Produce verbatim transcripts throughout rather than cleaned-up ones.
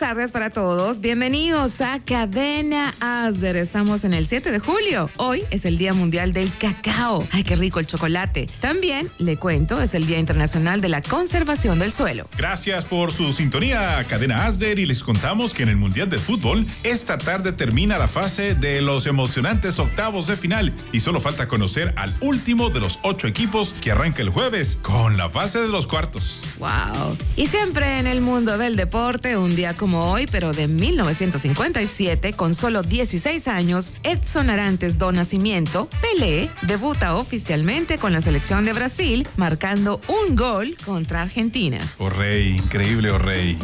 tardes para todos. Bienvenidos a Cadena Asder. Estamos en el siete de julio. Hoy es el Día Mundial del Cacao. Ay, qué rico el chocolate. También, le cuento, es el Día Internacional de la Conservación del Suelo. Gracias por su sintonía, Cadena Asder, y les contamos que en el Mundial de Fútbol, esta tarde termina la fase de los emocionantes octavos de final y solo falta conocer al último de los ocho equipos que arranca el jueves con la fase de los cuartos. Wow. Y siempre en el mundo del deporte, un día como hoy, pero de mil novecientos cincuenta y siete, con solo dieciséis años, Edson Arantes do Nascimento, Pelé, debuta oficialmente con la selección de Brasil, marcando un gol contra Argentina. Oh rey, increíble, oh rey.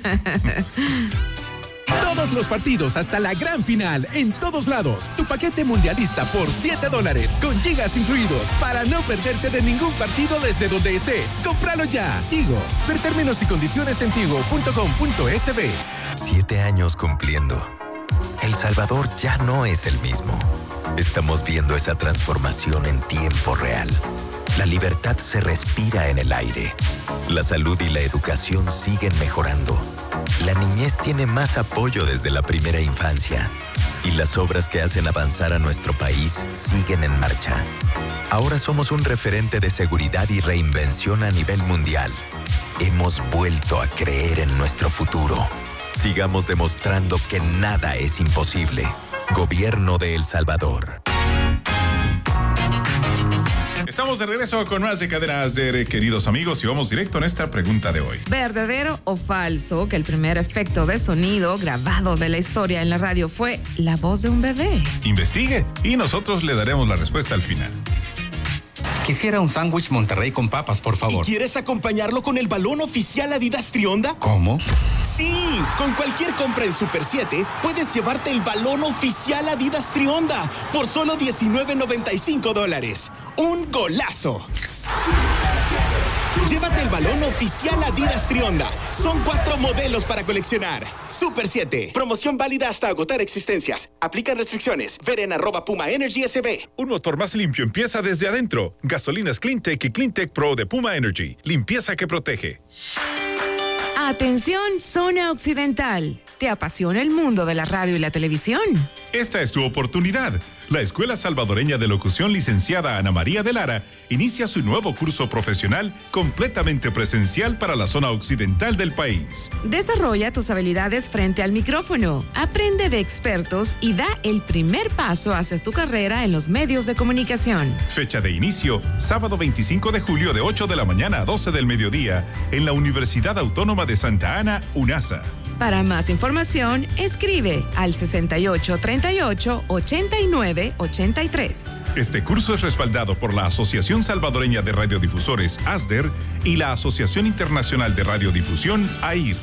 Todos los partidos hasta la gran final, en todos lados. Tu paquete mundialista por siete dólares, con gigas incluidos, para no perderte de ningún partido desde donde estés. ¡Cómpralo ya! Tigo. Ver términos y condiciones en tigo punto com punto es be. Siete años cumpliendo. El Salvador ya no es el mismo. Estamos viendo esa transformación en tiempo real. La libertad se respira en el aire. La salud y la educación siguen mejorando. La niñez tiene más apoyo desde la primera infancia. Y las obras que hacen avanzar a nuestro país siguen en marcha. Ahora somos un referente de seguridad y reinvención a nivel mundial. Hemos vuelto a creer en nuestro futuro. Sigamos demostrando que nada es imposible. Gobierno de El Salvador. Estamos de regreso con más de Cadena Asder, queridos amigos, y vamos directo a nuestra pregunta de hoy. ¿Verdadero o falso que el primer efecto de sonido grabado de la historia en la radio fue la voz de un bebé? Investigue y nosotros le daremos la respuesta al final. Quisiera un sándwich Monterrey con papas, por favor. ¿Y quieres acompañarlo con el balón oficial Adidas Trionda? ¿Cómo? Sí, con cualquier compra en Super siete puedes llevarte el balón oficial Adidas Trionda por solo diecinueve noventa y cinco dólares. ¡Un golazo! Llévate el balón oficial Adidas Trionda. Son cuatro modelos para coleccionar. Super siete. Promoción válida hasta agotar existencias. Aplican restricciones. Ver en arroba Puma Energy S B. Un motor más limpio empieza desde adentro. Gasolinas Cleantech y Cleantech Pro de Puma Energy. Limpieza que protege. Atención, zona occidental. ¿Te apasiona el mundo de la radio y la televisión? Esta es tu oportunidad. La Escuela Salvadoreña de Locución licenciada Ana María de Lara inicia su nuevo curso profesional completamente presencial para la zona occidental del país. Desarrolla tus habilidades frente al micrófono, aprende de expertos y da el primer paso hacia tu carrera en los medios de comunicación. Fecha de inicio, sábado veinticinco de julio de ocho de la mañana a doce del mediodía en la Universidad Autónoma de Santa Ana, UNASA. Para más información, escribe al sesenta y ocho treinta y ocho ochenta y nueve ochenta y tres. Este curso es respaldado por la Asociación Salvadoreña de Radiodifusores, ASDER, y la Asociación Internacional de Radiodifusión, A I R.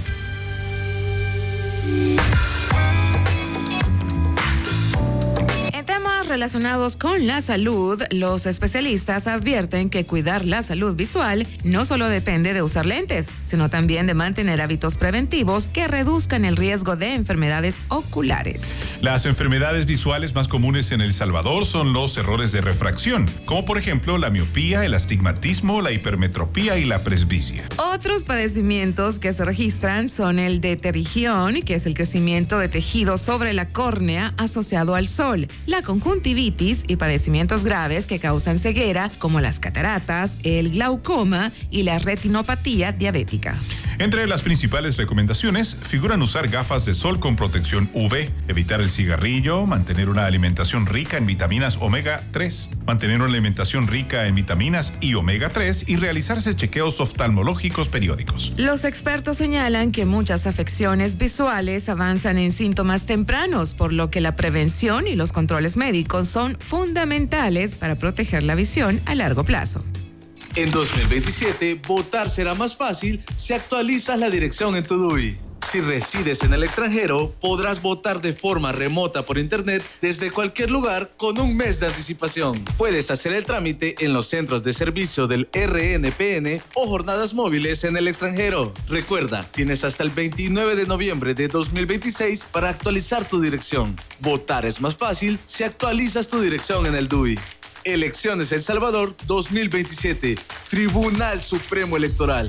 Relacionados con la salud, los especialistas advierten que cuidar la salud visual no solo depende de usar lentes, sino también de mantener hábitos preventivos que reduzcan el riesgo de enfermedades oculares. Las enfermedades visuales más comunes en El Salvador son los errores de refracción, como por ejemplo la miopía, el astigmatismo, la hipermetropía y la presbicia. Otros padecimientos que se registran son el de pterigión, que es el crecimiento de tejido sobre la córnea asociado al sol, la conjuntivitis y padecimientos graves que causan ceguera, como las cataratas, el glaucoma y la retinopatía diabética. Entre las principales recomendaciones figuran usar gafas de sol con protección U V, evitar el cigarrillo, mantener una alimentación rica en vitaminas omega tres, mantener una alimentación rica en vitaminas y omega tres y realizarse chequeos oftalmológicos periódicos. Los expertos señalan que muchas afecciones visuales avanzan en síntomas tempranos, por lo que la prevención y los controles médicos son fundamentales para proteger la visión a largo plazo. En dos mil veintisiete, votar será más fácil si actualizas la dirección en tu D U I. Si resides en el extranjero, podrás votar de forma remota por internet desde cualquier lugar con un mes de anticipación. Puedes hacer el trámite en los centros de servicio del R N P N o jornadas móviles en el extranjero. Recuerda, tienes hasta el veintinueve de noviembre de dos mil veintiséis para actualizar tu dirección. Votar es más fácil si actualizas tu dirección en el D U I. Elecciones El Salvador dos mil veintisiete. Tribunal Supremo Electoral.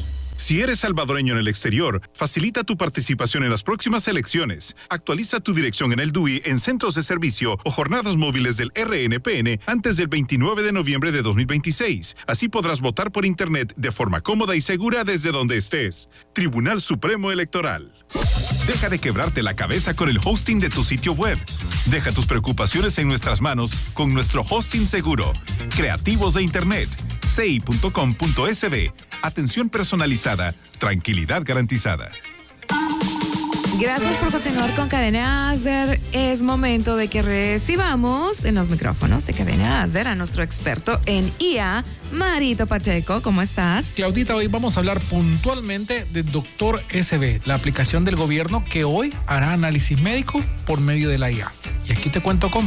Si eres salvadoreño en el exterior, facilita tu participación en las próximas elecciones. Actualiza tu dirección en el D U I en centros de servicio o jornadas móviles del R N P N antes del veintinueve de noviembre de dos mil veintiséis. Así podrás votar por Internet de forma cómoda y segura desde donde estés. Tribunal Supremo Electoral. Deja de quebrarte la cabeza con el hosting de tu sitio web. Deja tus preocupaciones en nuestras manos con nuestro hosting seguro. Creativos de Internet. C I punto com punto S B. Atención personalizada. Tranquilidad garantizada. Gracias por continuar con Cadena Azer. Es momento de que recibamos en los micrófonos de Cadena Azer a nuestro experto en I A, Marito Pacheco. ¿Cómo estás? Claudita, hoy vamos a hablar puntualmente de Doctor S B, la aplicación del gobierno que hoy hará análisis médico por medio de la I A. Y aquí te cuento cómo.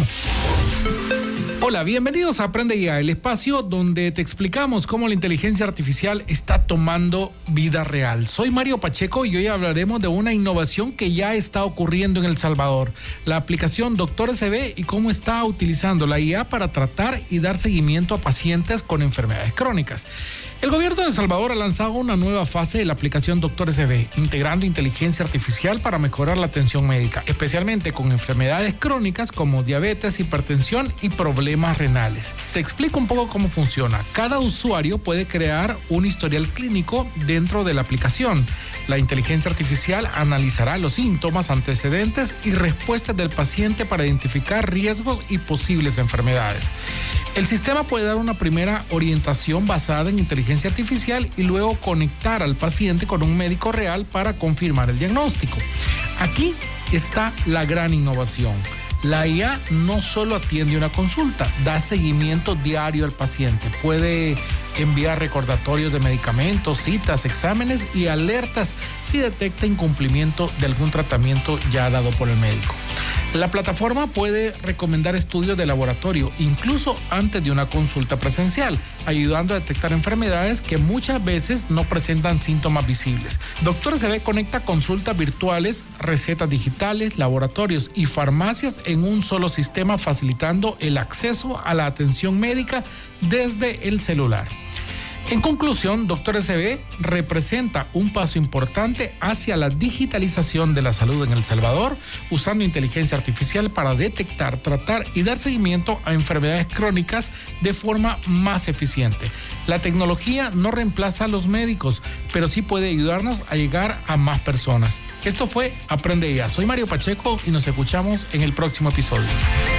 Hola, bienvenidos a Aprende I A, el espacio donde te explicamos cómo la inteligencia artificial está tomando vida real. Soy Mario Pacheco y hoy hablaremos de una innovación que ya está ocurriendo en El Salvador, la aplicación Doctor S B y cómo está utilizando la I A para tratar y dar seguimiento a pacientes con enfermedades crónicas. El gobierno de El Salvador ha lanzado una nueva fase de la aplicación Doctor S B, integrando inteligencia artificial para mejorar la atención médica, especialmente con enfermedades crónicas como diabetes, hipertensión y problemas renales. Te explico un poco cómo funciona. Cada usuario puede crear un historial clínico dentro de la aplicación. La inteligencia artificial analizará los síntomas, antecedentes y respuestas del paciente para identificar riesgos y posibles enfermedades. El sistema puede dar una primera orientación basada en inteligencia artificial y luego conectar al paciente con un médico real para confirmar el diagnóstico. Aquí está la gran innovación. La I A no solo atiende una consulta, da seguimiento diario al paciente. Puede enviar recordatorios de medicamentos, citas, exámenes y alertas si detecta incumplimiento de algún tratamiento ya dado por el médico. La plataforma puede recomendar estudios de laboratorio, incluso antes de una consulta presencial, ayudando a detectar enfermedades que muchas veces no presentan síntomas visibles. Doctor S B conecta consultas virtuales, recetas digitales, laboratorios y farmacias en un solo sistema, facilitando el acceso a la atención médica desde el celular. En conclusión, Doctor S B representa un paso importante hacia la digitalización de la salud en El Salvador, usando inteligencia artificial para detectar, tratar y dar seguimiento a enfermedades crónicas de forma más eficiente. La tecnología no reemplaza a los médicos, pero sí puede ayudarnos a llegar a más personas. Esto fue Aprende I A. Soy Mario Pacheco y nos escuchamos en el próximo episodio.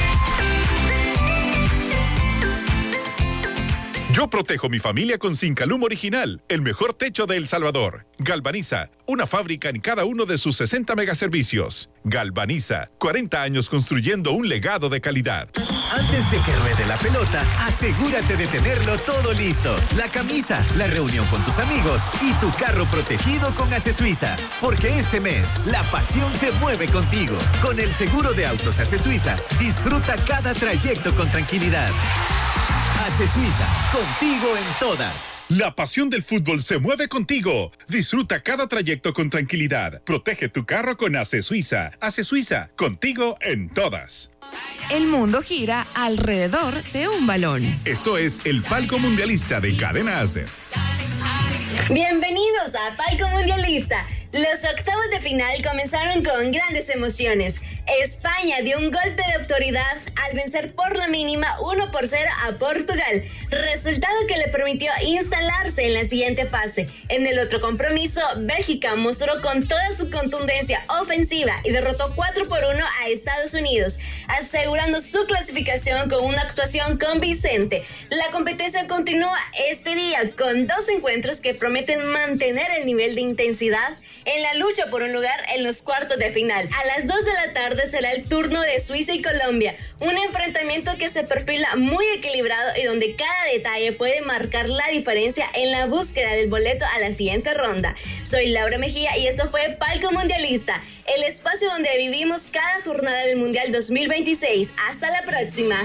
Yo protejo mi familia con Zincalum Original, el mejor techo de El Salvador. Galvaniza, una fábrica en cada uno de sus sesenta megaservicios. Galvaniza, cuarenta años construyendo un legado de calidad. Antes de que ruede la pelota, asegúrate de tenerlo todo listo. La camisa, la reunión con tus amigos y tu carro protegido con Ace Suiza. Porque este mes, la pasión se mueve contigo. Con el seguro de autos Ace Suiza, disfruta cada trayecto con tranquilidad. Ace Suiza, contigo en todas. La pasión del fútbol se mueve contigo. Disfruta cada trayecto con tranquilidad. Protege tu carro con Ace Suiza. Ace Suiza, contigo en todas. El mundo gira alrededor de un balón. Esto es el Palco Mundialista de Cadena Azer. Bienvenidos a Palco Mundialista. Los octavos de final comenzaron con grandes emociones. España dio un golpe de autoridad al vencer por la mínima uno por cero a Portugal, resultado que le permitió instalarse en la siguiente fase. En el otro compromiso, Bélgica mostró con toda su contundencia ofensiva y derrotó cuatro por uno a Estados Unidos, asegurando su clasificación con una actuación convincente. La competencia continúa este día con dos encuentros que prometen mantener el nivel de intensidad en la lucha por un lugar en los cuartos de final. A las dos de la tarde será el turno de Suiza y Colombia, un enfrentamiento que se perfila muy equilibrado y donde cada detalle puede marcar la diferencia en la búsqueda del boleto a la siguiente ronda. Soy Laura Mejía y esto fue Palco Mundialista, el espacio donde vivimos cada jornada del Mundial dos mil veintiséis. Hasta la próxima.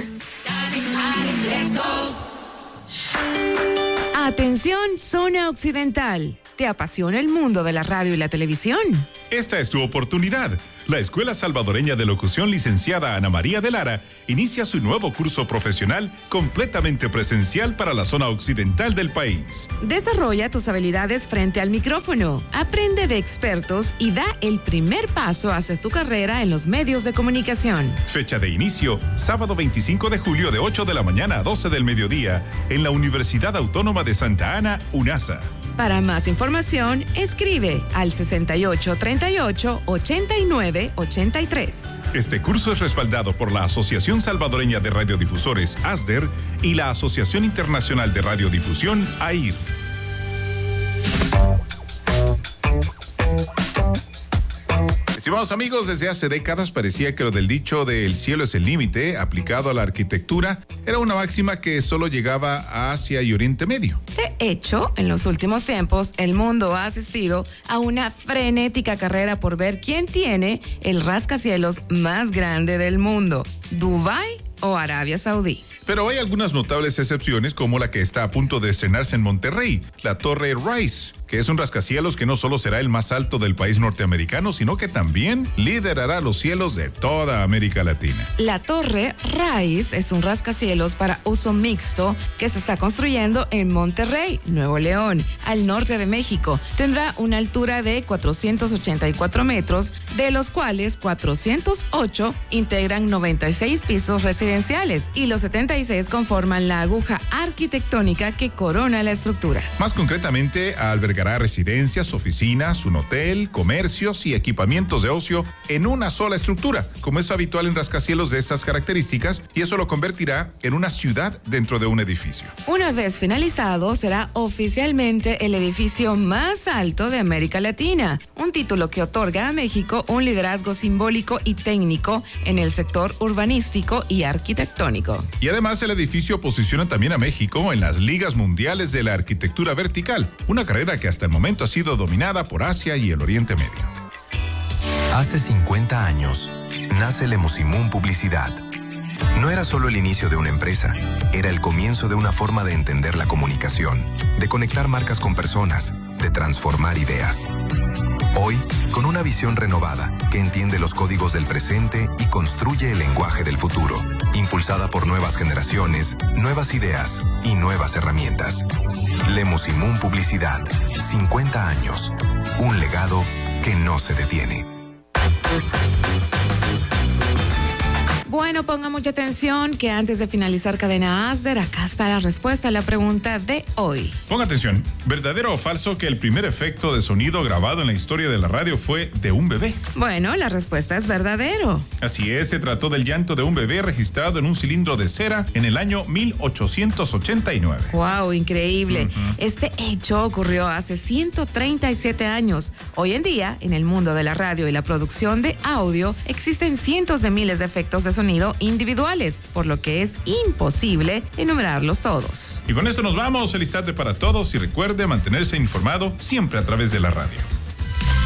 Atención, zona occidental. ¿Te apasiona el mundo de la radio y la televisión? Esta es tu oportunidad. La Escuela Salvadoreña de Locución licenciada Ana María de Lara inicia su nuevo curso profesional completamente presencial para la zona occidental del país. Desarrolla tus habilidades frente al micrófono, aprende de expertos y da el primer paso hacia tu carrera en los medios de comunicación. Fecha de inicio, sábado veinticinco de julio de ocho de la mañana a doce del mediodía en la Universidad Autónoma de Santa Ana, UNASA. Para más información, escribe al sesenta y ocho treinta y ocho ochenta y nueve ochenta y tres. Este curso es respaldado por la Asociación Salvadoreña de Radiodifusores, ASDER, y la Asociación Internacional de Radiodifusión, A I R. Estimados amigos, desde hace décadas parecía que lo del dicho de el cielo es el límite, aplicado a la arquitectura, era una máxima que solo llegaba a Asia y Oriente Medio. De hecho, en los últimos tiempos, el mundo ha asistido a una frenética carrera por ver quién tiene el rascacielos más grande del mundo, Dubái o Arabia Saudí. Pero hay algunas notables excepciones, como la que está a punto de estrenarse en Monterrey, la Torre Rice, que es un rascacielos que no solo será el más alto del país norteamericano, sino que también liderará los cielos de toda América Latina. La Torre Rice es un rascacielos para uso mixto que se está construyendo en Monterrey, Nuevo León, al norte de México. Tendrá una altura de cuatrocientos ochenta y cuatro metros, de los cuales cuatrocientos ocho integran noventa y seis pisos residenciales y los setenta y seis conforman la aguja arquitectónica que corona la estructura. Más concretamente, albergará residencias, oficinas, un hotel, comercios y equipamientos de ocio en una sola estructura, como es habitual en rascacielos de estas características, y eso lo convertirá en una ciudad dentro de un edificio. Una vez finalizado, será oficialmente el edificio más alto de América Latina, un título que otorga a México un liderazgo simbólico y técnico en el sector urbanístico y arquitectónico. Y además el edificio posiciona también a México en las ligas mundiales de la arquitectura vertical, una carrera que hasta el momento ha sido dominada por Asia y el Oriente Medio. Hace cincuenta años, nace Lemusimún Publicidad. No era solo el inicio de una empresa, era el comienzo de una forma de entender la comunicación, de conectar marcas con personas, de transformar ideas. Hoy, con una visión renovada que entiende los códigos del presente y construye el lenguaje del futuro, impulsada por nuevas generaciones, nuevas ideas y nuevas herramientas. Lemusimún Publicidad, cincuenta años, un legado que no se detiene. Bueno, ponga mucha atención que antes de finalizar Cadena ASDER, acá está la respuesta a la pregunta de hoy. Ponga atención, ¿verdadero o falso que el primer efecto de sonido grabado en la historia de la radio fue de un bebé? Bueno, la respuesta es verdadero. Así es, se trató del llanto de un bebé registrado en un cilindro de cera en el año mil ochocientos ochenta y nueve. ¡Wow! Increíble. Uh-huh. Este hecho ocurrió hace ciento treinta y siete años. Hoy en día, en el mundo de la radio y la producción de audio, existen cientos de miles de efectos de sonido sonido individuales, por lo que es imposible enumerarlos todos. Y con esto nos vamos. Feliz tarde para todos y recuerde mantenerse informado siempre a través de la radio.